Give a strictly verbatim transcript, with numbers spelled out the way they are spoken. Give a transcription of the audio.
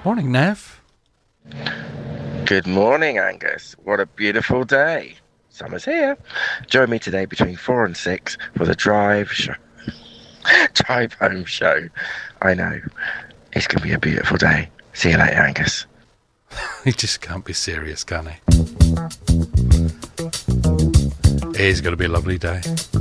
Morning, Nev. Good morning, Angus. What a beautiful day. Summer's here. Join me today between four and six for the drive show. drive home show. I know. It's going to be a beautiful day. See you later, Angus. He just can't be serious, can he? It is going to be a lovely day.